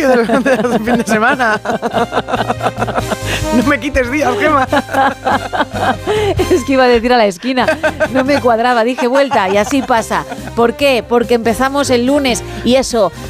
calendario del fin de semana. No me quites días, Gemma. Es que iba a decir a la esquina, no me cuadraba, dije vuelta y así pasa. ¿Por qué? Porque empezamos el lunes y eso,